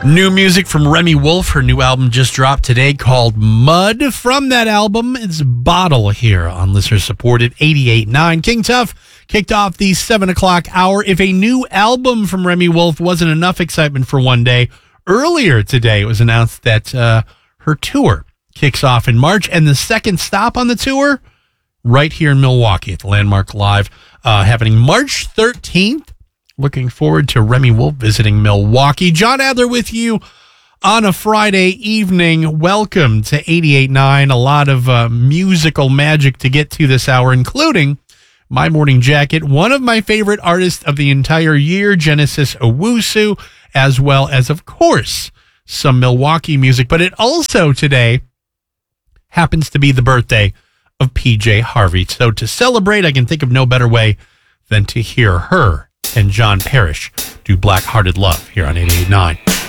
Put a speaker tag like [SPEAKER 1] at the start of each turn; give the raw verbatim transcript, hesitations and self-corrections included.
[SPEAKER 1] New music from Remi Wolf. Her new album just dropped today called Mud. From that album, it's Bottle here on listener supported eighty-eight point nine. King Tuff kicked off the seven o'clock hour. If a new album from Remi Wolf wasn't enough excitement for one day, earlier today it was announced that uh, her tour kicks off in March, and the second stop on the tour, right here in Milwaukee at the Landmark Live, uh, happening March thirteenth. Looking forward to Remi Wolf visiting Milwaukee. John Adler with you on a Friday evening. Welcome to eighty-eight point nine. A lot of uh, musical magic to get to this hour, including My Morning Jacket, one of my favorite artists of the entire year, Genesis Owusu, as well as, of course, some Milwaukee music. But it also today happens to be the birthday of P J Harvey. So to celebrate, I can think of no better way than to hear her and John Parrish do Black Hearted Love here on eighty-eight point nine.